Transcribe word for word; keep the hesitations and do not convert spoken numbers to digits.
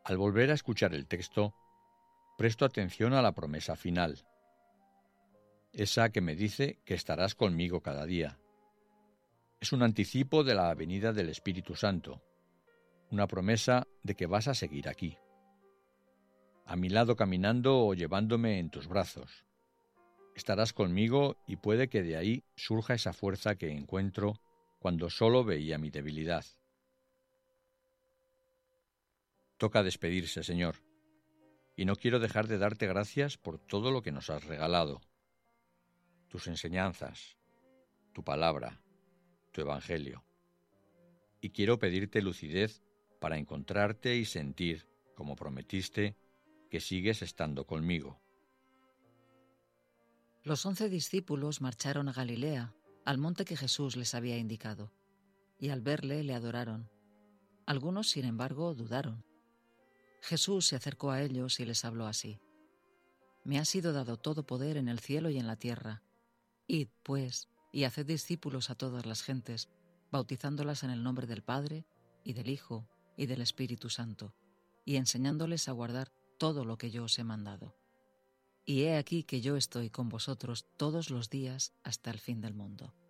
Al volver a escuchar el texto, presto atención a la promesa final, esa que me dice que estarás conmigo cada día. Es un anticipo de la venida del Espíritu Santo, una promesa de que vas a seguir aquí, a mi lado caminando o llevándome en tus brazos. Estarás conmigo y puede que de ahí surja esa fuerza que encuentro cuando solo veía mi debilidad. Toca despedirse, Señor, y no quiero dejar de darte gracias por todo lo que nos has regalado. Tus enseñanzas, tu palabra, tu evangelio. Y quiero pedirte lucidez para encontrarte y sentir, como prometiste, que sigues estando conmigo. Los once discípulos marcharon a Galilea, al monte que Jesús les había indicado, y al verle le adoraron. Algunos, sin embargo, dudaron. Jesús se acercó a ellos y les habló así: Me ha sido dado todo poder en el cielo y en la tierra. Id, pues, y haced discípulos a todas las gentes, bautizándolas en el nombre del Padre, y del Hijo, y del Espíritu Santo, y enseñándoles a guardar todo lo que yo os he mandado. Y he aquí que yo estoy con vosotros todos los días hasta el fin del mundo.